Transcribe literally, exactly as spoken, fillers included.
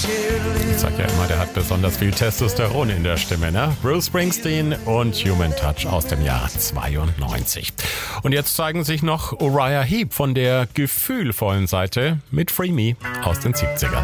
Ich sag ja immer, der hat besonders viel Testosteron in der Stimme, ne? Bruce Springsteen und Human Touch aus dem Jahr zweiundneunzig. Und jetzt zeigen sich noch Uriah Heep von der gefühlvollen Seite mit Free Me aus den siebzigern.